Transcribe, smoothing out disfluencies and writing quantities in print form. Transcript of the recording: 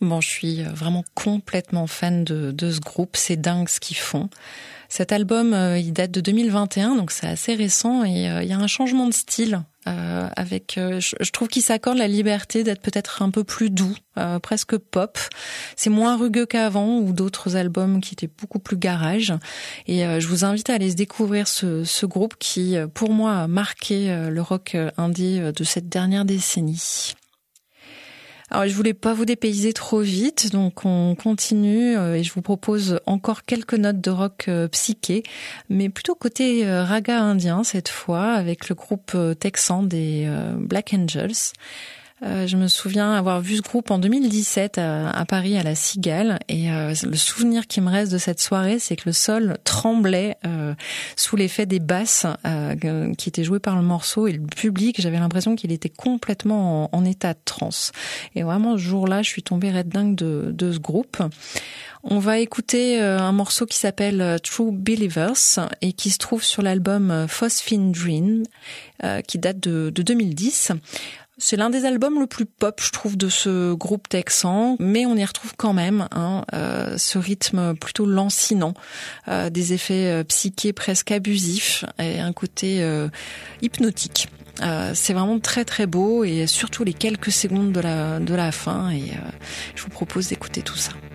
Bon, je suis vraiment complètement fan de ce groupe. C'est dingue ce qu'ils font. Cet album, il date de 2021, donc c'est assez récent, et il y a un changement de style. Je trouve qu'il s'accorde la liberté d'être peut-être un peu plus doux, presque pop. C'est moins rugueux qu'avant, ou d'autres albums qui étaient beaucoup plus garage. Et je vous invite à aller se découvrir ce groupe qui, pour moi, a marqué le rock indie de cette dernière décennie. Alors, je voulais pas vous dépayser trop vite, donc on continue et je vous propose encore quelques notes de rock psyché, mais plutôt côté raga indien cette fois, avec le groupe texan des Black Angels. Je me souviens avoir vu ce groupe en 2017 à Paris à la Cigale, et le souvenir qui me reste de cette soirée, c'est que le sol tremblait sous l'effet des basses qui étaient jouées par le morceau, et le public, j'avais l'impression qu'il était complètement en état de transe. Et vraiment, ce jour-là, je suis tombée red dingue de ce groupe. On va écouter un morceau qui s'appelle True Believers et qui se trouve sur l'album Phosphine Dream, qui date de 2010. C'est l'un des albums le plus pop, je trouve, de ce groupe texan, mais on y retrouve quand même ce rythme plutôt lancinant, des effets psychés presque abusifs et un côté hypnotique. C'est vraiment très très beau, et surtout les quelques secondes de la fin, et je vous propose d'écouter tout ça.